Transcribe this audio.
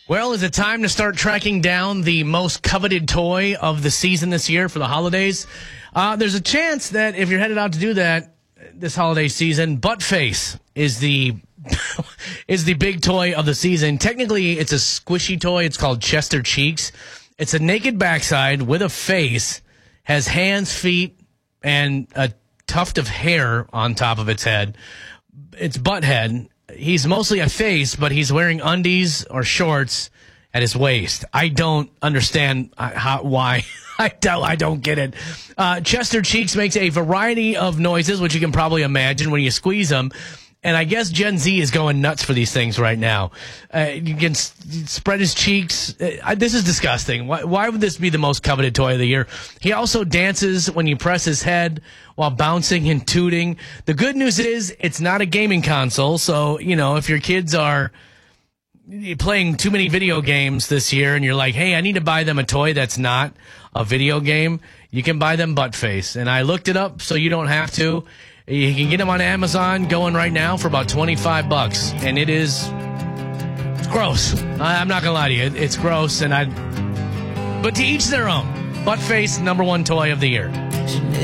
Well, is it time to start tracking down the most coveted toy of the season this year for the holidays? There's a chance that if you're headed out to do that this holiday season, Buttface is the is the big toy of the season. Technically, it's a squishy toy. It's called Chester Cheeks. It's a naked backside with a face, has hands, feet, and a tuft of hair on top of its head. It's Butthead. He's mostly a face, but he's wearing undies or shorts at his waist. I don't understand why. I don't get it. Chester Cheeks makes a variety of noises, which you can probably imagine when you squeeze them. And I guess Gen Z is going nuts for these things right now. You can spread his cheeks. This is disgusting. Why would this be the most coveted toy of the year? He also dances when you press his head while bouncing and tooting. The good news is it's not a gaming console. So, if your kids are playing too many video games this year and you're like, hey, I need to buy them a toy that's not a video game, you can buy them Buttface. And I looked it up so you don't have to. You can get them on Amazon going right now for about $25. And it's gross. I'm not going to lie to you. It's gross. But to each their own. Buttface, #1 toy of the year.